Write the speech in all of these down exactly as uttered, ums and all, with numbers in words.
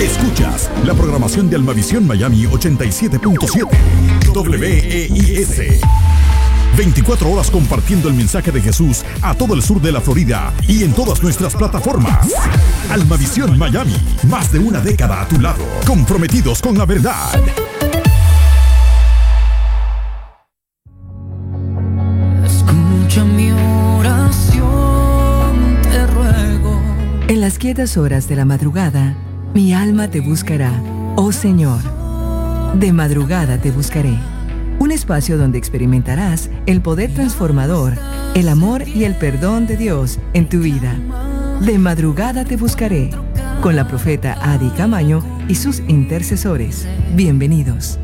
Escuchas la programación de Almavisión Miami ochenta y siete punto siete W E I S. veinticuatro horas compartiendo el mensaje de Jesús a todo el sur de la Florida y en todas nuestras plataformas. Almavisión Miami, más de una década a tu lado, comprometidos con la verdad. Escucha mi oración, te ruego. En las quietas horas de la madrugada, mi alma te buscará, oh Señor. De madrugada te buscaré. Un espacio donde experimentarás el poder transformador, el amor y el perdón de Dios en tu vida. De madrugada te buscaré, con la profeta Adi Camaño y sus intercesores. Bienvenidos.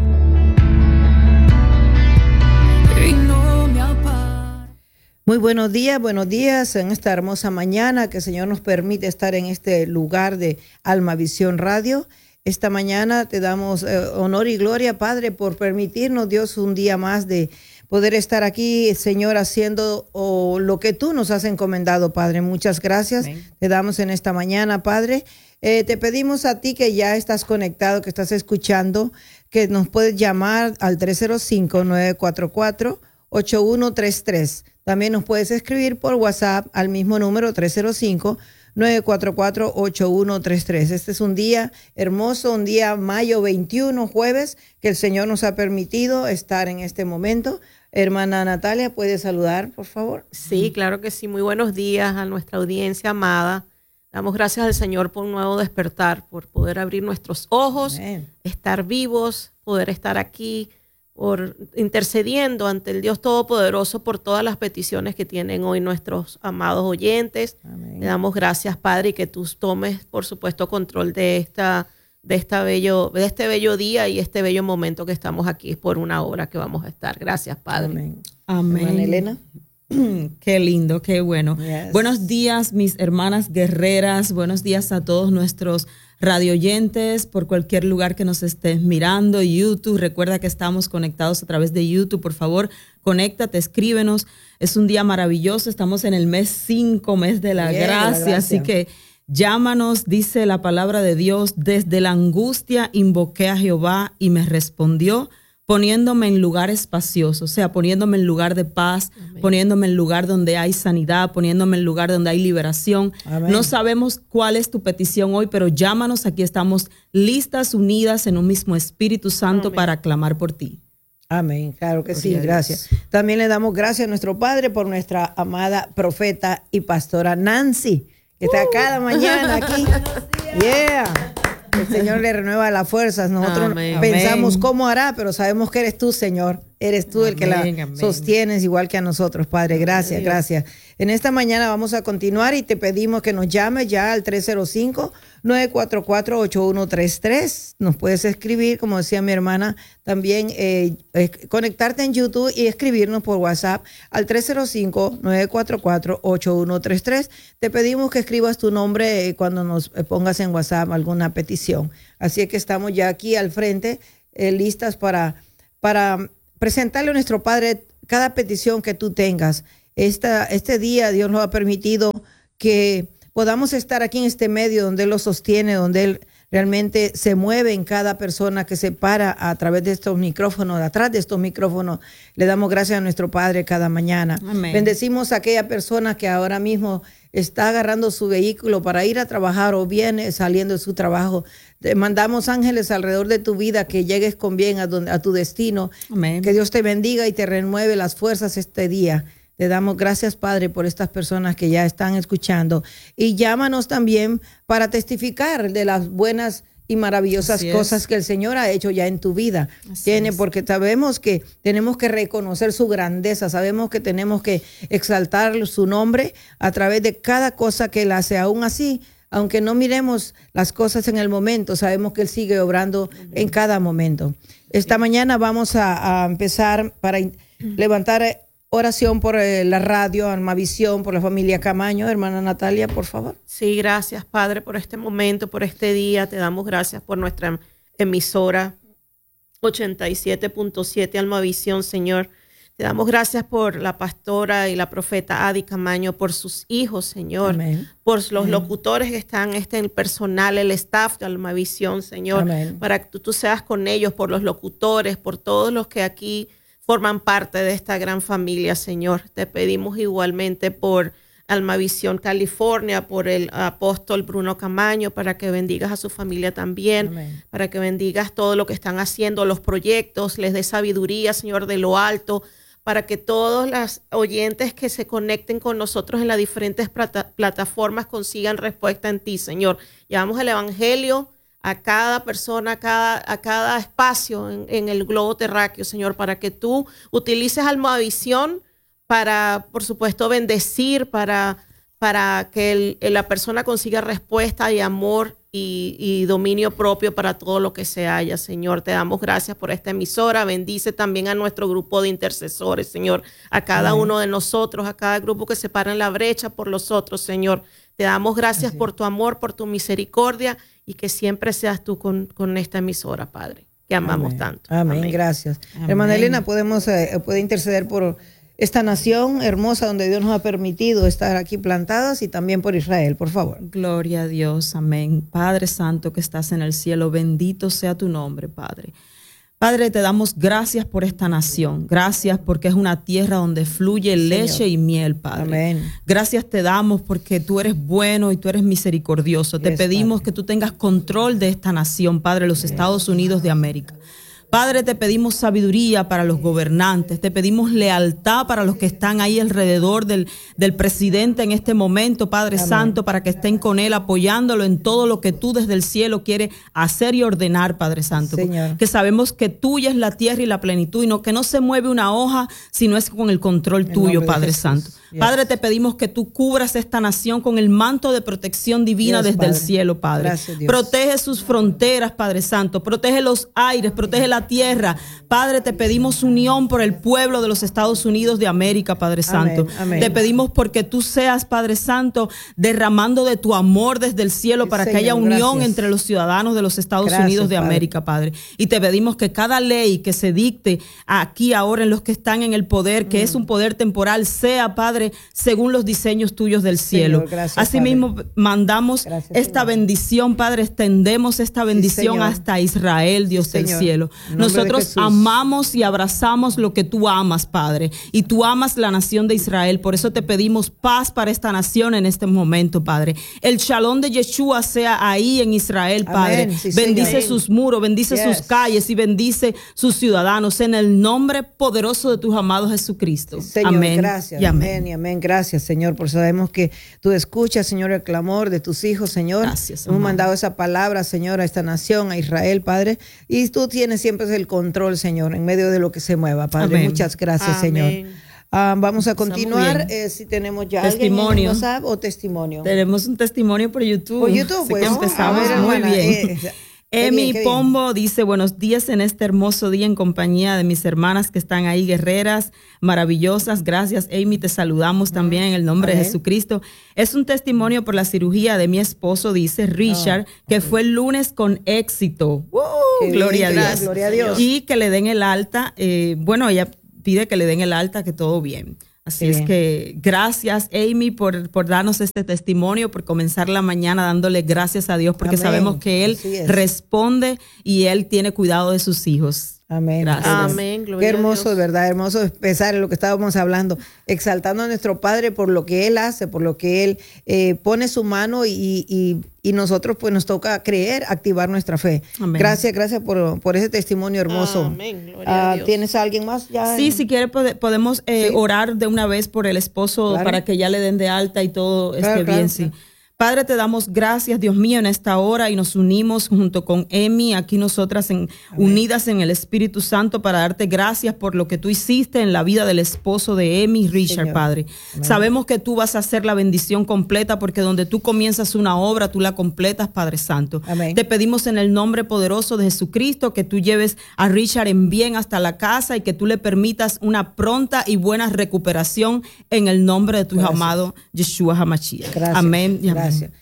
Muy buenos días, buenos días en esta hermosa mañana que el Señor nos permite estar en este lugar de Almavisión Radio. Esta mañana te damos eh, honor y gloria, Padre, por permitirnos, Dios, un día más de poder estar aquí, Señor, haciendo oh, lo que tú nos has encomendado, Padre. Muchas gracias. Amén. Te damos en esta mañana, Padre. Eh, te pedimos a ti que ya estás conectado, que estás escuchando, que nos puedes llamar al tres cero cinco, nueve cuatro cuatro, ocho uno tres tres. También nos puedes escribir por WhatsApp al mismo número tres cero cinco, nueve cuatro cuatro, ocho uno tres tres. Este es un día hermoso, un día mayo veintiuno, jueves, que el Señor nos ha permitido estar en este momento. Hermana Natalia, ¿puede saludar, por favor? Sí, claro que sí. Muy buenos días a nuestra audiencia amada. Damos gracias al Señor por un nuevo despertar, por poder abrir nuestros ojos, Amén. Estar vivos, poder estar aquí, por intercediendo ante el Dios Todopoderoso por todas las peticiones que tienen hoy nuestros amados oyentes. Amén. Le damos gracias, Padre, y que tú tomes, por supuesto, control de esta, de esta bello, de este bello día y este bello momento que estamos aquí por una hora que vamos a estar. Gracias, Padre. Amén. Amén. Hermana Elena. Qué lindo, qué bueno. Yes. Buenos días, mis hermanas guerreras. Buenos días a todos nuestros radioyentes por cualquier lugar que nos estés mirando. YouTube, recuerda que estamos conectados a través de YouTube. Por favor, conéctate, escríbenos. Es un día maravilloso. Estamos en el mes cinco, mes de la, yeah, gracia, la gracia. Así que llámanos, dice la palabra de Dios. Desde la angustia invoqué a Jehová y me respondió, poniéndome en lugar espacioso, o sea, poniéndome en lugar de paz, Amén. Poniéndome en lugar donde hay sanidad, poniéndome en lugar donde hay liberación. Amén. No sabemos cuál es tu petición hoy, pero llámanos, aquí estamos listas, unidas en un mismo Espíritu Santo Amén. Para clamar por ti. Amén, claro que Gloria sí, gracias. También le damos gracias a nuestro Padre por nuestra amada profeta y pastora Nancy, que está uh. cada mañana aquí. Yeah. El Señor le renueva las fuerzas. Nosotros amén, pensamos amén. Cómo hará, pero sabemos que eres tú, Señor. Eres tú amén, el que la amén. Sostienes igual que a nosotros, Padre. Gracias, amén. Gracias. En esta mañana vamos a continuar y te pedimos que nos llames ya al tres cero cinco, nueve cuatro cuatro, ocho uno tres tres. Nos puedes escribir, como decía mi hermana, también eh, eh, conectarte en YouTube y escribirnos por WhatsApp al tres cero cinco, nueve cuatro cuatro, ocho uno tres tres. Te pedimos que escribas tu nombre eh, cuando nos eh, pongas en WhatsApp alguna petición. Así es que estamos ya aquí al frente, eh, listas para, para presentarle a nuestro Padre cada petición que tú tengas. Esta, este día Dios nos ha permitido que podamos estar aquí en este medio donde Él lo sostiene, donde Él realmente se mueve en cada persona que se para a través de estos micrófonos, atrás de estos micrófonos. Le damos gracias a nuestro Padre cada mañana. Amén. Bendecimos a aquella persona que ahora mismo está agarrando su vehículo para ir a trabajar o viene saliendo de su trabajo. Te mandamos ángeles alrededor de tu vida, que llegues con bien a, donde, a tu destino. Amén. Que Dios te bendiga y te renueve las fuerzas este día. Te damos gracias, Padre, por estas personas que ya están escuchando. Y llámanos también para testificar de las buenas y maravillosas cosas que el Señor ha hecho ya en tu vida. Tiene, porque sabemos que tenemos que reconocer su grandeza, sabemos que tenemos que exaltar su nombre a través de cada cosa que Él hace. Aún así, aunque no miremos las cosas en el momento, sabemos que Él sigue obrando uh-huh. en cada momento. Esta sí. mañana vamos a, a empezar para uh-huh. levantar oración por eh, la radio, Almavisión, por la familia Camaño. Hermana Natalia, por favor. Sí, gracias, Padre, por este momento, por este día. Te damos gracias por nuestra emisora ochenta y siete punto siete Almavisión, Señor. Te damos gracias por la pastora y la profeta Adi Camaño, por sus hijos, Señor. Amén. Por los Amén. locutores que están, este, el personal, el staff de Almavisión, Señor. Amén. Para que tú, tú seas con ellos, por los locutores, por todos los que aquí forman parte de esta gran familia, Señor. Te pedimos igualmente por Almavisión California, por el apóstol Bruno Camaño, para que bendigas a su familia también, Amén. Para que bendigas todo lo que están haciendo, los proyectos, les dé sabiduría, Señor, de lo alto, para que todos los oyentes que se conecten con nosotros en las diferentes plata- plataformas consigan respuesta en ti, Señor. Llevamos el evangelio a cada persona, a cada, a cada espacio en, en el globo terráqueo, Señor, para que tú utilices Almavisión para, por supuesto, bendecir, para, para que el, la persona consiga respuesta y amor y, y dominio propio para todo lo que se haya, Señor. Te damos gracias por esta emisora. Bendice también a nuestro grupo de intercesores, Señor, a cada Amén. Uno de nosotros, a cada grupo que se para en la brecha por los otros, Señor. Te damos gracias Así. Por tu amor, por tu misericordia y que siempre seas tú con, con esta emisora, Padre, que amamos Amén. tanto. Amén, Amén. Gracias. Amén. Hermana Elena, podemos eh, puede interceder por esta nación hermosa donde Dios nos ha permitido estar aquí plantadas y también por Israel, por favor. Gloria a Dios, amén. Padre Santo que estás en el cielo, bendito sea tu nombre, Padre. Padre, te damos gracias por esta nación. Gracias porque es una tierra donde fluye Señor. Leche y miel, Padre. Amén. Gracias te damos porque tú eres bueno y tú eres misericordioso. Yes, te pedimos Padre. Que tú tengas control de esta nación, Padre, los yes. Estados Unidos de América. Padre, te pedimos sabiduría para los gobernantes, te pedimos lealtad para los que están ahí alrededor del, del presidente en este momento, Padre Amén. Santo, para que estén con él apoyándolo en todo lo que tú desde el cielo quieres hacer y ordenar, Padre Santo. Señor. Que sabemos que tuya es la tierra y la plenitud y no, que no se mueve una hoja si no es con el control en tuyo, Padre Santo. Yes. Padre, te pedimos que tú cubras esta nación con el manto de protección divina yes, desde Padre. El cielo, Padre. Gracias, Dios. Protege sus fronteras, Padre Santo. Protege los aires, protege la tierra. Padre, te pedimos unión por el pueblo de los Estados Unidos de América, Padre Santo. Amén, amén. Te pedimos porque tú seas, Padre Santo, derramando de tu amor desde el cielo para Señor, que haya unión gracias. Entre los ciudadanos de los Estados gracias, Unidos de Padre. América, Padre. Y te pedimos que cada ley que se dicte aquí ahora en los que están en el poder, que mm. es un poder temporal, sea, Padre, según los diseños tuyos del cielo. Señor, gracias, asimismo, Padre. Mandamos gracias, esta Señor. Bendición, Padre, extendemos esta bendición sí, hasta Israel, Dios sí, del Señor. Cielo. Nosotros amamos y abrazamos lo que tú amas, Padre, y tú amas la nación de Israel. Por eso te pedimos paz para esta nación en este momento, Padre. El shalom de Yeshua sea ahí en Israel, Padre. Sí, bendice Señor. Sus muros, bendice yes. sus calles y bendice sus ciudadanos en el nombre poderoso de tu amado Jesucristo. Sí, Señor, amén. Gracias. Y amén. amén. Amén, gracias, Señor, porque sabemos que tú escuchas, Señor, el clamor de tus hijos, Señor. Gracias, hemos mandado esa palabra, Señor, a esta nación, a Israel, Padre, y tú tienes siempre el control, Señor, en medio de lo que se mueva, Padre. Amén. Muchas gracias, amén. Señor. Uh, vamos a continuar, eh, si tenemos ya testimonio. Alguien en WhatsApp o testimonio. Tenemos un testimonio por YouTube. Por YouTube, pues. Empezamos ver, muy hermana, bien. Eh, Emi Pombo dice, buenos días en este hermoso día en compañía de mis hermanas que están ahí, guerreras maravillosas. Gracias, Amy, te saludamos también en el nombre de Jesucristo. Es un testimonio por la cirugía de mi esposo, dice Richard, oh, que okay. fue el lunes con éxito. Uh, gloria, bien, a Dios. gloria a Dios. Y que le den el alta. Eh, bueno, ella pide que le den el alta, que todo bien. Así sí. es que gracias, Amy, por, por darnos este testimonio, por comenzar la mañana dándole gracias a Dios, porque Amén. Sabemos que Él responde y Él tiene cuidado de sus hijos. Amén. Gracias. Amén. Qué hermoso, de verdad, hermoso empezar en lo que estábamos hablando, exaltando a nuestro Padre por lo que Él hace, por lo que Él eh, pone su mano y, y, y nosotros pues nos toca creer, activar nuestra fe. Amén. Gracias, gracias por, por ese testimonio hermoso. Amén. Gloria a Dios. ¿Tienes a alguien más? Ya sí, en... si quiere pode, podemos eh, ¿Sí? orar de una vez por el esposo claro. para que ya le den de alta y todo esté claro, bien. Claro, sí. Claro. Padre, te damos gracias, Dios mío, en esta hora y nos unimos junto con Emi, aquí nosotras en, unidas en el Espíritu Santo para darte gracias por lo que tú hiciste en la vida del esposo de Emi, Richard, Señor. Padre. Amén. Sabemos que tú vas a hacer la bendición completa porque donde tú comienzas una obra, tú la completas, Padre Santo. Amén. Te pedimos en el nombre poderoso de Jesucristo que tú lleves a Richard en bien hasta la casa y que tú le permitas una pronta y buena recuperación en el nombre de tu gracias. Amado Yeshua HaMashiach. Gracias. Amén y amén. Gracias.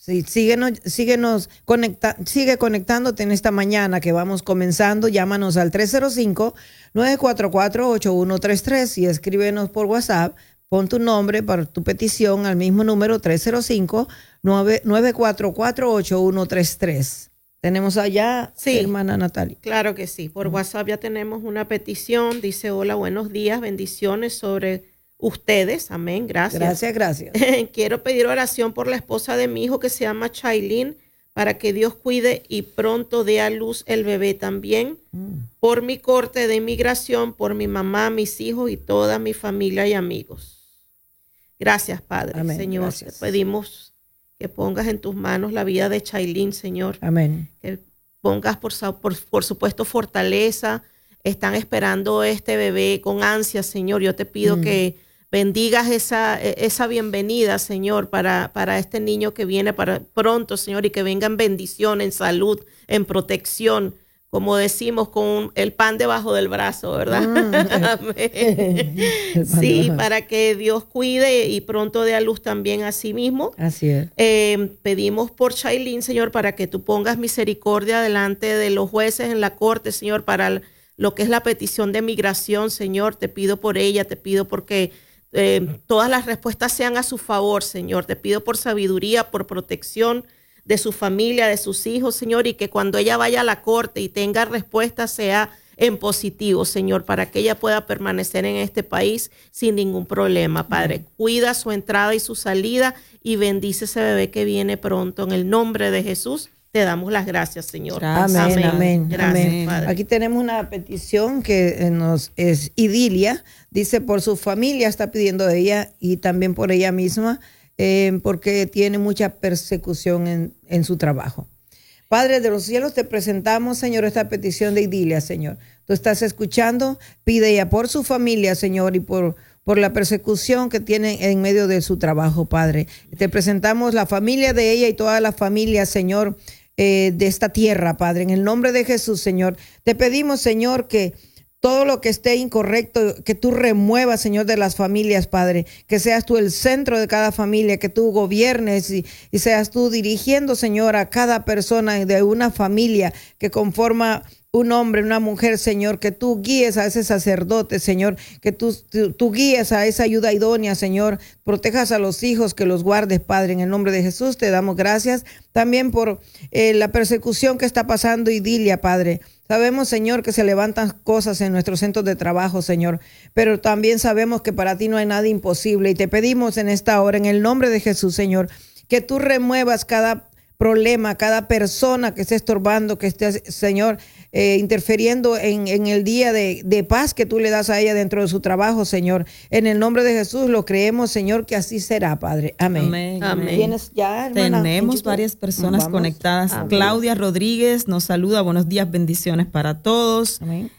Sí, síguenos, síguenos conecta, sigue conectándote en esta mañana que vamos comenzando. Llámanos al tres cero cinco, nueve cuatro cuatro, ocho uno tres tres y escríbenos por WhatsApp. Pon tu nombre para tu petición al mismo número tres cero cinco, nueve cuatro cuatro, ocho uno tres tres. Tenemos allá, sí, hermana Natalia. Claro que sí. Por WhatsApp ya tenemos una petición. Dice, hola, buenos días, bendiciones sobre ustedes. Amén, gracias. Gracias, gracias. Quiero pedir oración por la esposa de mi hijo que se llama Chaylin, para que Dios cuide y pronto dé a luz el bebé también. Mm. Por mi corte de inmigración, por mi mamá, mis hijos y toda mi familia y amigos. Gracias, Padre. Amén, Señor, gracias. Te pedimos que pongas en tus manos la vida de Chaylin, Señor. Amén. Que pongas, por, por, por supuesto, fortaleza. Están esperando este bebé con ansias, Señor. Yo te pido mm. que bendigas esa, esa bienvenida, Señor, para, para este niño que viene para pronto, Señor, y que venga en bendición, en salud, en protección, como decimos, con el pan debajo del brazo, ¿verdad? Mm. Amén. Sí, para que Dios cuide y pronto dé a luz también a sí mismo. Así es. Eh, pedimos por Chaylin, Señor, para que tú pongas misericordia delante de los jueces en la corte, Señor, para lo que es la petición de migración, Señor. Te pido por ella, te pido porque eh, todas las respuestas sean a su favor, Señor. Te pido por sabiduría, por protección de su familia, de sus hijos, Señor, y que cuando ella vaya a la corte y tenga respuesta sea en positivo, Señor, para que ella pueda permanecer en este país sin ningún problema, Padre. Mm. Cuida su entrada y su salida y bendice ese bebé que viene pronto. En el nombre de Jesús te damos las gracias, Señor. Gracias. Amén, amén, amén. Gracias, amén. Padre. Aquí tenemos una petición que nos es Idilia, dice por su familia, está pidiendo de ella y también por ella misma, Eh, porque tiene mucha persecución en, en su trabajo. Padre de los cielos, te presentamos, Señor, esta petición de Idilia, Señor. Tú estás escuchando, pide ella por su familia, Señor, y por, por la persecución que tiene en medio de su trabajo, Padre. Te presentamos la familia de ella y toda la familia, Señor, eh, de esta tierra, Padre. En el nombre de Jesús, Señor, te pedimos, Señor, que todo lo que esté incorrecto, que tú remuevas, Señor, de las familias, Padre, que seas tú el centro de cada familia, que tú gobiernes y, y seas tú dirigiendo, Señor, a cada persona de una familia que conforma un hombre, una mujer, Señor, que tú guíes a ese sacerdote, Señor, que tú, tú, tú guíes a esa ayuda idónea, Señor, protejas a los hijos, que los guardes, Padre, en el nombre de Jesús, te damos gracias también por eh, la persecución que está pasando Idilia, Padre. Sabemos, Señor, que se levantan cosas en nuestros centros de trabajo, Señor, pero también sabemos que para ti no hay nada imposible y te pedimos en esta hora, en el nombre de Jesús, Señor, que tú remuevas cada problema, cada persona que esté estorbando, que esté, Señor, eh, interfiriendo en, en el día de, de paz que tú le das a ella dentro de su trabajo, Señor. En el nombre de Jesús lo creemos, Señor, que así será, Padre. Amén. Amén. Amén. ¿Tienes ya, hermana? Tenemos varias personas Vamos. conectadas. Amén. Claudia Rodríguez nos saluda. Buenos días, bendiciones para todos. Amén.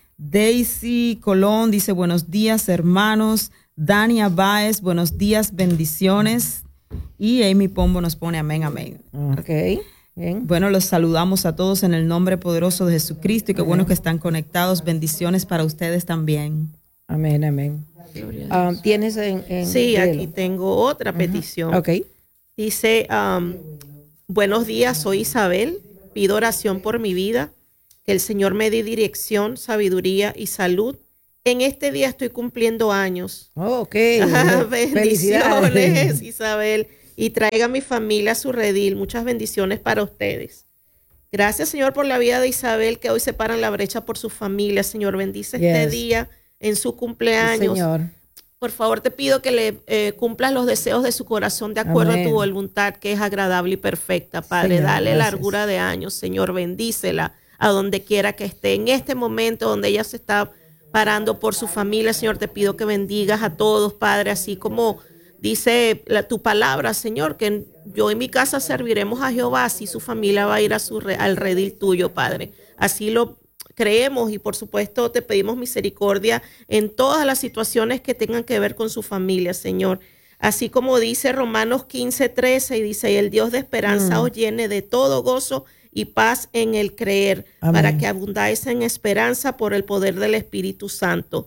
Daisy Colón dice buenos días, hermanos. Dania Báez, buenos días, bendiciones. Y Amy Pombo nos pone amén, amén. Ok, bien. Bueno, los saludamos a todos en el nombre poderoso de Jesucristo y qué bueno que están conectados. Bendiciones para ustedes también. Amén, amén. Um, ¿Tienes en, en Sí, léelo? aquí tengo otra petición. Ok. Dice, um, buenos días, soy Isabel. Pido oración por mi vida. Que el Señor me dé dirección, sabiduría y salud. En este día estoy cumpliendo años. Oh, ok. Bendiciones, Isabel. Y traiga a mi familia a su redil. Muchas bendiciones para ustedes. Gracias, Señor, por la vida de Isabel, que hoy separan la brecha por su familia. Señor, bendice Yes. este día en su cumpleaños. Sí, Señor. Por favor, te pido que le eh, cumplas los deseos de su corazón de acuerdo Amén. a tu voluntad, que es agradable y perfecta, Padre. Señor, Dale gracias. largura de años, Señor. Bendícela a donde quiera que esté. En este momento donde ella se está parando por su familia, Señor, te pido que bendigas a todos, Padre, así como dice la, tu palabra, Señor, que yo en mi casa serviremos a Jehová, así su familia va a ir a su, al redil tuyo, Padre. Así lo creemos y por supuesto te pedimos misericordia en todas las situaciones que tengan que ver con su familia, Señor. Así como dice Romanos quince, trece, y dice, y el Dios de esperanza mm. os llene de todo gozo y paz en el creer, Amén. Para que abundáis en esperanza por el poder del Espíritu Santo.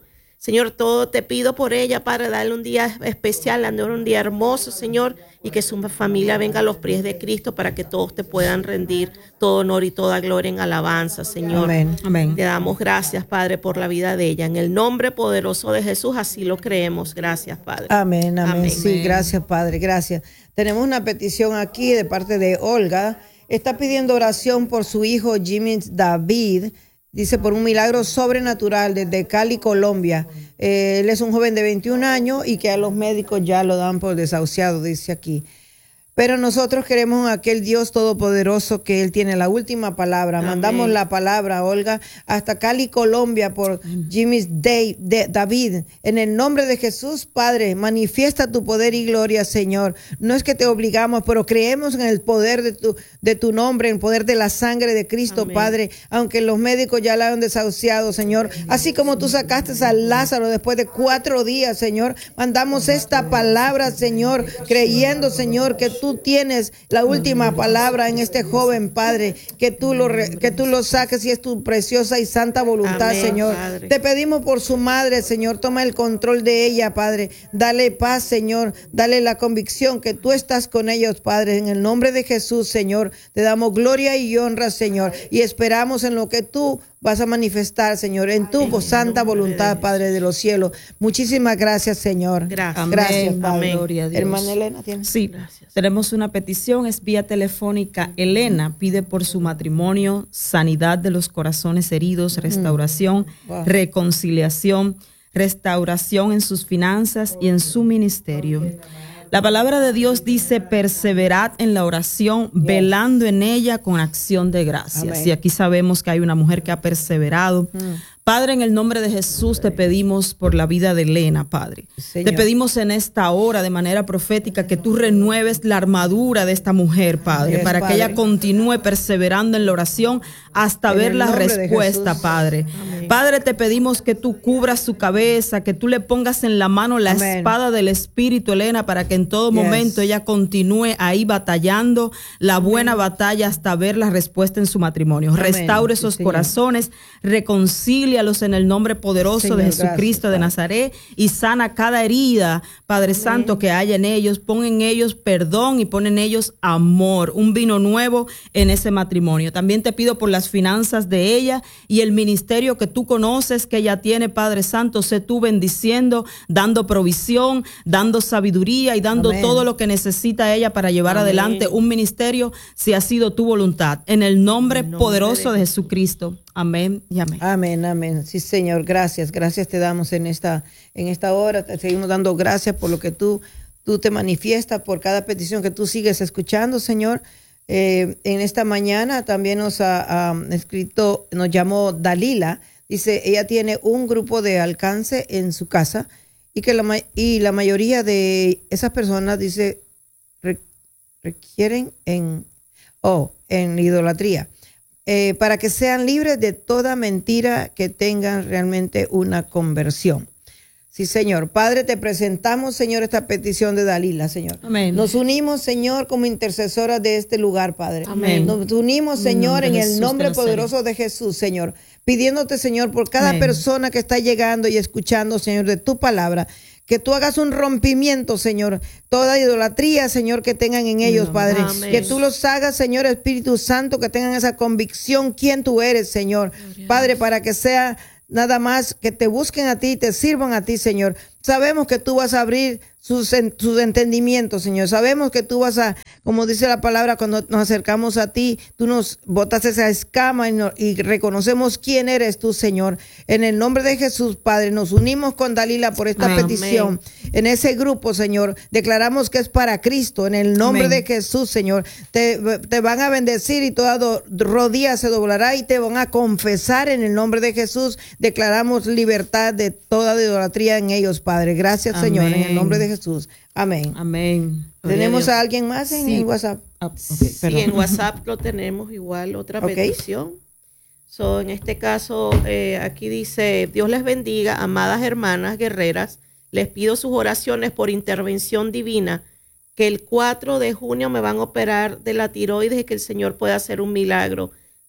Señor, todo te pido por ella, Padre, darle un día especial, darle un día hermoso, Señor, y que su familia venga a los pies de Cristo para que todos te puedan rendir todo honor y toda gloria en alabanza, Señor. Amén. Amén. Te damos gracias, Padre, por la vida de ella. En el nombre poderoso de Jesús, así lo creemos. Gracias, Padre. Amén, amén. Amén. Sí, gracias, Padre, gracias. Tenemos una petición aquí de parte de Olga. Está pidiendo oración por su hijo Jimmy David. Dice, por un milagro sobrenatural desde Cali, Colombia. Eh, él es un joven de veintiún años y que a los médicos ya lo dan por desahuciado, dice aquí. Pero nosotros queremos a aquel Dios todopoderoso que Él tiene la última palabra. Amén. Mandamos la palabra, Olga, hasta Cali, Colombia, por Jimmy Day, de, David. En el nombre de Jesús, Padre, manifiesta tu poder y gloria, Señor. No es que te obligamos, pero creemos en el poder de tu, de tu nombre, en el poder de la sangre de Cristo, amén, Padre. Aunque los médicos ya la han desahuciado, Señor. Así como tú sacaste a Lázaro después de cuatro días, Señor. Mandamos esta palabra, Señor, creyendo, Señor, que tú tienes la última palabra en este joven, Padre, que tú lo re, que tú lo saques y es tu preciosa y santa voluntad, amén, Señor. Padre. Te pedimos por su madre, Señor, toma el control de ella, Padre. Dale paz, Señor, dale la convicción que tú estás con ellos, Padre. En el nombre de Jesús, Señor, te damos gloria y honra, Señor, y esperamos en lo que tú vas a manifestar, Señor, en tu amén, santa voluntad, Padre de los cielos. Muchísimas gracias, Señor. Gracias. Gracias, Padre. Amén. Gloria a Dios. Hermana Elena, ¿tienes? Sí, gracias. Tenemos una petición, es vía telefónica. Elena pide por su matrimonio sanidad de los corazones heridos, restauración, mm. wow. reconciliación, restauración en sus finanzas y en su ministerio. La palabra de Dios dice, perseverad en la oración, yes. velando en ella con acción de gracias. Amén. Y aquí sabemos que hay una mujer que ha perseverado. Mm. Padre, en el nombre de Jesús te pedimos por la vida de Elena, Padre. Señor. Te pedimos en esta hora de manera profética que tú renueves la armadura de esta mujer, Padre, yes, para Padre. que ella continúe perseverando en la oración hasta en ver la respuesta, Padre. Amén. Padre, te pedimos que tú cubras su cabeza, que tú le pongas en la mano la Amén. espada del Espíritu, Elena, para que en todo yes. momento ella continúe ahí batallando la buena Amén. batalla hasta ver la respuesta en su matrimonio. Amén. Restaure esos sí, corazones, reconcilia en el nombre poderoso Señor, de Jesucristo gracias, de Nazaret y sana cada herida, Padre Amén. Santo, que haya en ellos. Pon en ellos perdón y pon en ellos amor, un vino nuevo en ese matrimonio. También te pido por las finanzas de ella y el ministerio que tú conoces que ella tiene, Padre Santo. Sé tú bendiciendo, dando provisión, dando sabiduría y dando Amén. todo lo que necesita ella para llevar Amén. adelante un ministerio, si ha sido tu voluntad. En el nombre, en nombre poderoso de, de Jesucristo. Amén y amén. Amén, amén. Sí, Señor, gracias. Gracias te damos en esta, en esta hora. Te seguimos dando gracias por lo que tú, tú te manifiestas, por cada petición que tú sigues escuchando, Señor. Eh, en esta mañana también nos ha um, escrito, nos llamó Dalila. Dice, ella tiene un grupo de alcance en su casa y que la, y la mayoría de esas personas, dice, re, requieren en, oh, en idolatría. Eh, para que sean libres de toda mentira, que tengan realmente una conversión. Sí, Señor. Padre, te presentamos, Señor, esta petición de Dalila, Señor. Amén. Nos unimos, Señor, como intercesoras de este lugar, Padre. Amén. Nos unimos, Señor, en el nombre poderoso de Jesús, Señor, pidiéndote, Señor, por cada Amén. persona que está llegando y escuchando, Señor, de tu palabra, que tú hagas un rompimiento, Señor, toda idolatría, Señor, que tengan en ellos, Padre. Amén. Que tú los hagas, Señor, Espíritu Santo, que tengan esa convicción, quién tú eres, Señor. Padre, para que sea nada más que te busquen a ti y te sirvan a ti, Señor. Sabemos que tú vas a abrir sus, sus entendimientos, Señor. Sabemos que tú vas a, como dice la palabra, cuando nos acercamos a ti, tú nos botas esa escama y, no, y reconocemos quién eres tú, Señor. En el nombre de Jesús, Padre, nos unimos con Dalila por esta Amén. petición. En ese grupo, Señor, declaramos que es para Cristo. En el nombre Amén. de Jesús, Señor, te, te van a bendecir y toda do, rodilla se doblará y te van a confesar en el nombre de Jesús. Declaramos libertad de toda idolatría en ellos, Padre. Gracias, Amén. Señor, en el nombre de Jesús. Amén. Amén. ¿Tenemos a alguien más en, sí. en WhatsApp? Ah, okay, sí, en WhatsApp lo tenemos igual, otra okay. petición. So, en este caso, eh, aquí dice, Dios les bendiga, amadas hermanas guerreras. Les pido sus oraciones por intervención divina, que el cuatro de junio me van a operar de la tiroides y que el Señor pueda hacer un milagro.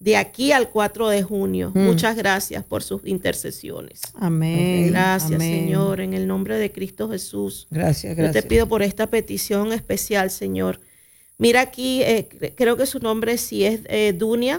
de aquí al cuatro de junio. Mm. Muchas gracias por sus intercesiones. Amén. Gracias, Amén. Señor, en el nombre de Cristo Jesús. Gracias, Yo gracias. te pido por esta petición especial, Señor. Mira aquí, eh, creo que su nombre sí es eh, Dunia.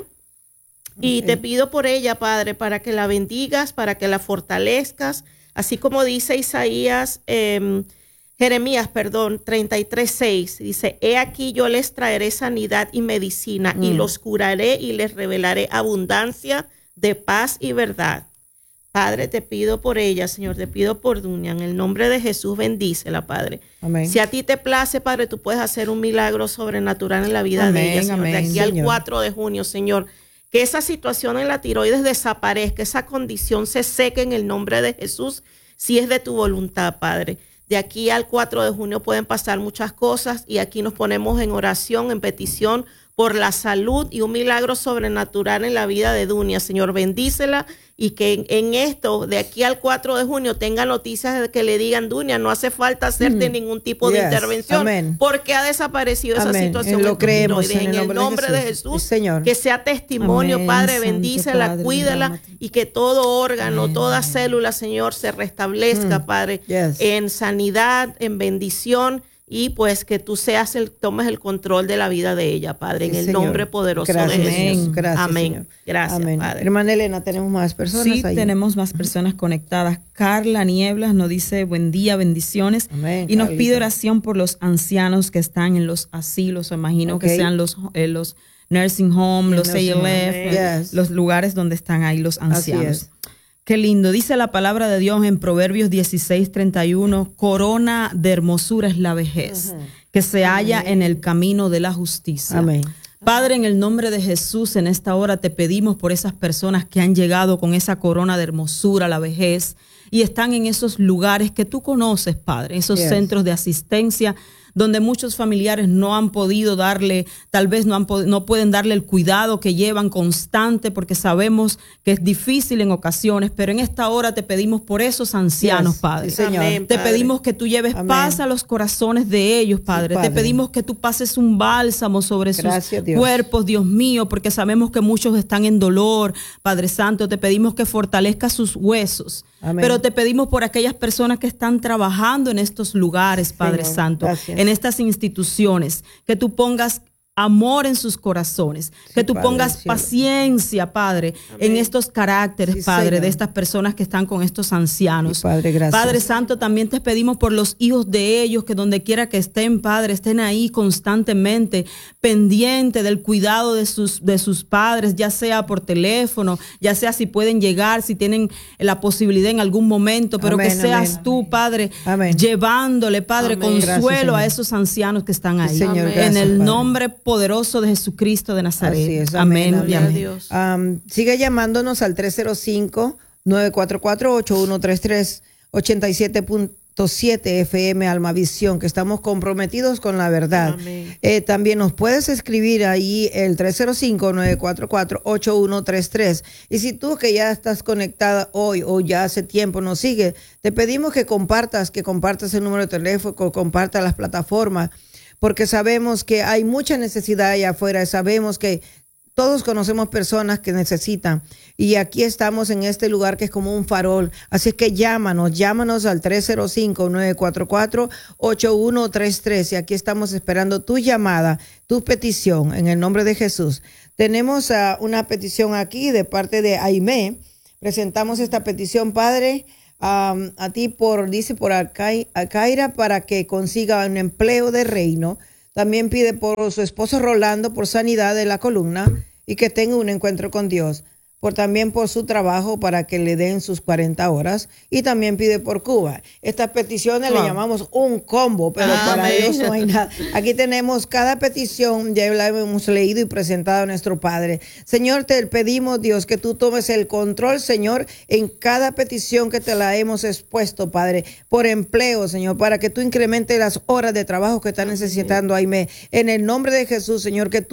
Y Ok. te pido por ella, Padre, para que la bendigas, para que la fortalezcas, así como dice Isaías, eh, Jeremías, perdón, treinta y tres, seis, dice, he aquí yo les traeré sanidad y medicina, Mm. y los curaré y les revelaré abundancia de paz y verdad. Padre, te pido por ella, Señor, te pido por Dunia, en el nombre de Jesús, bendícela, Padre. Amén. Si a ti te place, Padre, tú puedes hacer un milagro sobrenatural en la vida Amén, de ella, Señor, de amén, aquí al Señor. cuatro de junio, Señor. Que esa situación en la tiroides desaparezca, esa condición se seque en el nombre de Jesús, si es de tu voluntad, Padre. De aquí al cuatro de junio pueden pasar muchas cosas y aquí nos ponemos en oración, en petición por la salud y un milagro sobrenatural en la vida de Dunia. Señor, bendícela y que en, en esto, de aquí al cuatro de junio, tenga noticias de que le digan, Dunia, no hace falta hacerte Mm. ningún tipo de Yes. intervención, Amén. porque ha desaparecido esa Amén. situación. Lo en tu creemos tiroides. en el nombre de de Jesús. Jesús, Sí, Señor. que sea testimonio, Amén, Padre, Santo bendícela, Padre, cuídala bendito. y que todo órgano, toda célula, Señor, se restablezca, Mm. Padre, Yes. en sanidad, en bendición. Y pues que tú seas el, tomes el control de la vida de ella, Padre, Sí, en el Señor. nombre poderoso Gracias, de Jesús. Señor. Gracias, Amén. Señor. Gracias, Amén. Padre. Hermana Elena, tenemos más personas Sí, ahí. tenemos más personas conectadas. Carla Nieblas nos dice buen día, bendiciones. Amén, Y nos Carlita. pide oración por los ancianos que están en los asilos, imagino Ok. que sean los, eh, los nursing home, los A nursing home. L F, Yes. los lugares donde están ahí los Así ancianos. es. Qué lindo. Dice la palabra de Dios en Proverbios dieciséis, treinta y uno, corona de hermosura es la vejez, que se halla en el camino de la justicia. Amén. Padre, en el nombre de Jesús, en esta hora te pedimos por esas personas que han llegado con esa corona de hermosura, la vejez, y están en esos lugares que tú conoces, Padre, esos Yes. centros de asistencia donde muchos familiares no han podido darle, tal vez no, han, no pueden darle el cuidado que llevan constante, porque sabemos que es difícil en ocasiones, pero en esta hora te pedimos por esos ancianos, Yes. Padre. Sí, Señor. Amén, Te Padre. pedimos que tú lleves Amén. paz a los corazones de ellos, Padre. Padre. Te pedimos que tú pases un bálsamo sobre sus Gracias, Dios. cuerpos, Dios mío, porque sabemos que muchos están en dolor, Padre Santo. Te pedimos que fortalezca sus huesos. Amén. Pero te pedimos por aquellas personas que están trabajando en estos lugares, Padre Señor, Santo, gracias. en estas instituciones, que tú pongas amor en sus corazones, que tú Padre pongas del cielo. paciencia, Padre, en Amén. estos caracteres, Sí, Padre, Señor. de estas personas que están con estos ancianos. Sí, Padre, gracias. Padre Santo, también te pedimos por los hijos de ellos, que donde quiera que estén, Padre, estén ahí constantemente, pendiente del cuidado de sus, de sus padres, ya sea por teléfono, ya sea si pueden llegar, si tienen la posibilidad en algún momento, pero Amén, que seas amén. tú, Padre, Amén. llevándole, Padre, Amén. consuelo Gracias, Señor. a esos ancianos que están ahí. Señor, Amén. en gracias, el Padre. nombre poderoso de Jesucristo de Nazaret. Así es, amén. amén, y Gloria a amén. Dios. Um, sigue llamándonos al tres cero cinco, nueve cuatro cuatro, ocho uno tres tres, ochenta y siete punto siete F M Almavisión, que estamos comprometidos con la verdad. Amén. Eh, también nos puedes escribir ahí el tres cero cinco, nueve cuatro cuatro, ocho uno tres tres. Y si tú que ya estás conectada hoy o ya hace tiempo nos sigue, te pedimos que compartas, que compartas el número de teléfono, que compartas las plataformas, porque sabemos que hay mucha necesidad allá afuera, sabemos que todos conocemos personas que necesitan, y aquí estamos en este lugar que es como un farol. Así que llámanos, llámanos al tres cero cinco, nueve cuatro cuatro, ocho uno tres tres, y aquí estamos esperando tu llamada, tu petición, en el nombre de Jesús. Tenemos uh, una petición aquí de parte de Aimé. Presentamos esta petición, Padre, um, a ti por, dice, por Alcai- Alcaira, para que consiga un empleo de reino. También pide por su esposo Rolando por sanidad de la columna y que tenga un encuentro con Dios. Por también por su trabajo para que le den sus cuarenta horas. Y también pide por Cuba. Estas peticiones Wow. le llamamos un combo, pero Amén. para Dios no hay nada. Aquí tenemos cada petición, ya la hemos leído y presentado a nuestro Padre. Señor, te pedimos, Dios, que tú tomes el control, Señor, en cada petición que te la hemos expuesto, Padre, por empleo, Señor, para que tú incrementes las horas de trabajo que está necesitando Aimé. En el nombre de Jesús, Señor, que tú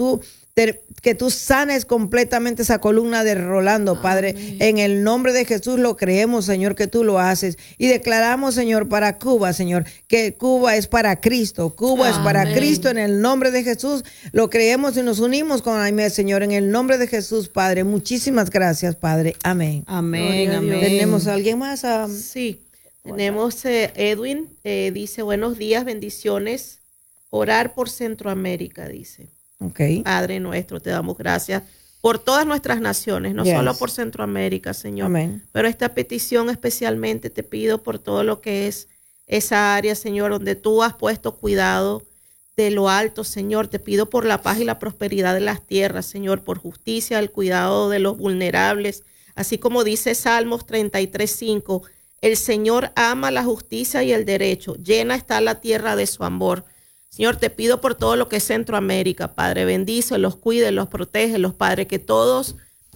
te, que tú sanes completamente esa columna de Rolando, Padre. Amén. En el nombre de Jesús lo creemos, Señor, que tú lo haces. Y declaramos, Señor, para Cuba, Señor, que Cuba es para Cristo. Cuba Amén. Es para Cristo. En el nombre de Jesús lo creemos y nos unimos con Aimee, Señor. En el nombre de Jesús, Padre. Muchísimas gracias, Padre. Amén. Amén. Amén. ¿Tenemos a alguien más? Um, sí. Tenemos eh, Edwin. Eh, dice, buenos días, bendiciones. Orar por Centroamérica, dice. Okay. Padre nuestro, te damos gracias por todas nuestras naciones, no yes. solo por Centroamérica, Señor. Amén. Pero esta petición especialmente te pido por todo lo que es esa área, Señor, donde tú has puesto cuidado de lo alto, Señor. Te pido por la paz y la prosperidad de las tierras, Señor, por justicia, el cuidado de los vulnerables. Así como dice Salmos treinta y tres, cinco, el Señor ama la justicia y el derecho, llena está la tierra de su amor. Señor, te pido por todo lo que es Centroamérica, Padre, bendice, los cuide, los protege, los Padre, que todos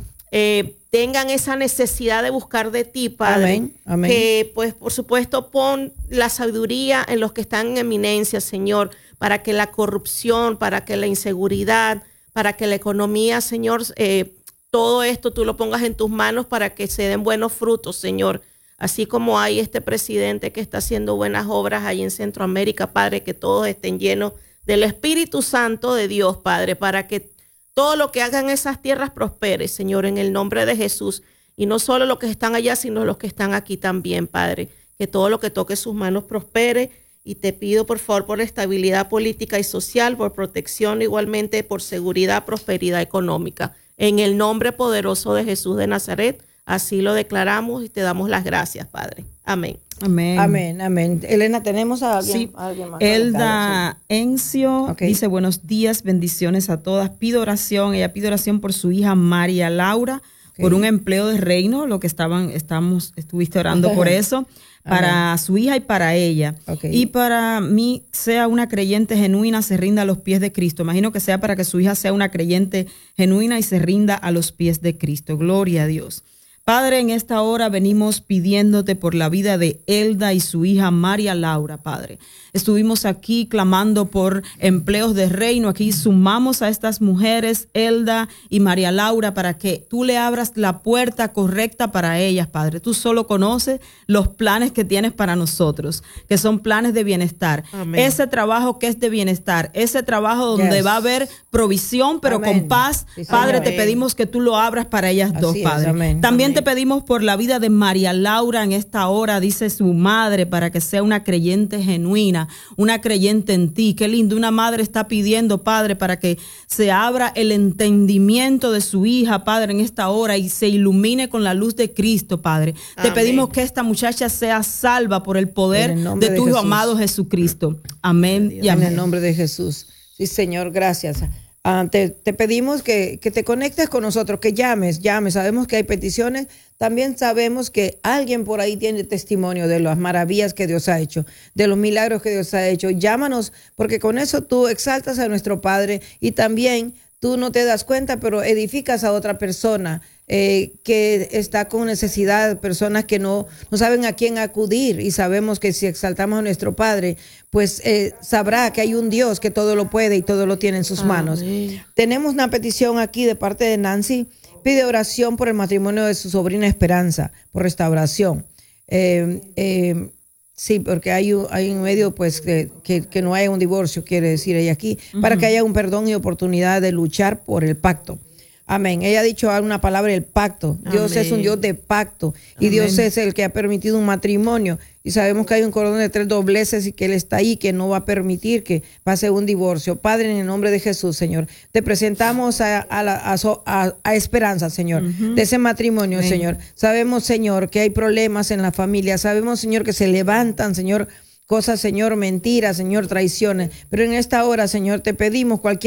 eh, tengan esa necesidad de buscar de ti, Padre. Amén, amén. Que, pues, por supuesto, pon la sabiduría en los que están en eminencia, Señor, para que la corrupción, para que la inseguridad, para que la economía, Señor, eh, todo esto tú lo pongas en tus manos para que se den buenos frutos, Señor. Así como hay este presidente que está haciendo buenas obras ahí en Centroamérica, Padre, que todos estén llenos del Espíritu Santo de Dios, Padre, para que todo lo que hagan esas tierras prospere, Señor, en el nombre de Jesús. Y no solo los que están allá, sino los que están aquí también, Padre. Que todo lo que toque sus manos prospere. Y te pido, por favor, por estabilidad política y social, por protección, igualmente por seguridad, prosperidad económica. En el nombre poderoso de Jesús de Nazaret. Así lo declaramos y te damos las gracias, Padre. Amén. Amén. Amén, amén. Elena, ¿tenemos a alguien, sí. a alguien más? Elda Encio okay. dice, buenos días, bendiciones a todas. Pido oración, ella pide oración por su hija María Laura, okay. por un empleo de reino, lo que estaban, estamos, estuviste orando por eso, para Amén. Su hija y para ella. Okay. Y para mí, sea una creyente genuina, se rinda a los pies de Cristo. Imagino que sea para que su hija sea una creyente genuina y se rinda a los pies de Cristo. Gloria a Dios. Padre, en esta hora venimos pidiéndote por la vida de Elda y su hija María Laura, Padre. Estuvimos aquí clamando por empleos de reino. Aquí sumamos a estas mujeres, Elda y María Laura, para que tú le abras la puerta correcta para ellas, Padre. Tú solo conoces los planes que tienes para nosotros, que son planes de bienestar. Amén. Ese trabajo que es de bienestar, ese trabajo donde yes. va a haber provisión, pero Amén. Con paz. Sí, Padre, Amén. Te pedimos que tú lo abras para ellas Así dos, Padre. Es, También Amén. Te pedimos por la vida de María Laura en esta hora, dice su madre, para que sea una creyente genuina, una creyente en ti. Qué lindo, una madre está pidiendo, Padre, para que se abra el entendimiento de su hija, Padre, en esta hora y se ilumine con la luz de Cristo, Padre. Amén. Te pedimos que esta muchacha sea salva por el poder el de tu Hijo amado Jesucristo. Amén y amén. En el nombre de Jesús. Sí, Señor, gracias. Uh, te, te pedimos que, que te conectes con nosotros, que llames, llames. Sabemos que hay peticiones. También sabemos que alguien por ahí tiene testimonio de las maravillas que Dios ha hecho, de los milagros que Dios ha hecho. Llámanos, porque con eso tú exaltas a nuestro Padre y también tú no te das cuenta, pero edificas a otra persona eh, que está con necesidad, personas que no, no saben a quién acudir, y sabemos que si exaltamos a nuestro Padre, pues eh, sabrá que hay un Dios que todo lo puede y todo lo tiene en sus Amén. Manos. Tenemos una petición aquí de parte de Nancy. Pide oración por el matrimonio de su sobrina Esperanza, por restauración. Eh, eh, sí, porque hay un, hay un medio, pues, que, que, que no haya un divorcio, quiere decir ella aquí, uh-huh. para que haya un perdón y oportunidad de luchar por el pacto. Amén. Ella ha dicho una palabra, el pacto. Dios Amén. Es un Dios de pacto. Y Amén. Dios es el que ha permitido un matrimonio. Y sabemos que hay un cordón de tres dobleces y que Él está ahí, que no va a permitir que pase un divorcio. Padre, en el nombre de Jesús, Señor, te presentamos a, a, la, a, a, a Esperanza, Señor, uh-huh. de ese matrimonio, Amén. Señor. Sabemos, Señor, que hay problemas en la familia. Sabemos, Señor, que se levantan, Señor, cosas, Señor, mentiras, Señor, traiciones. Pero en esta hora, Señor, te pedimos cualquier